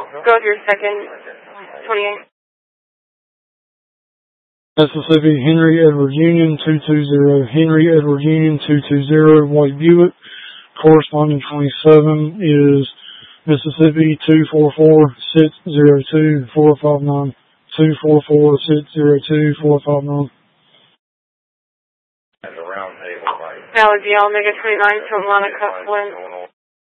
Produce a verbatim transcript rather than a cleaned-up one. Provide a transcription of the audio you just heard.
Go with your second, twenty-eight. Mississippi, Henry Edward Union two two zero, Henry Edward Union two two zero, White Buick. Corresponding twenty-seven is Mississippi two four four, six zero two, four five nine, two four four, six zero two, four five nine. Now, is the Omega twenty-nine to Atlanta Coughlin?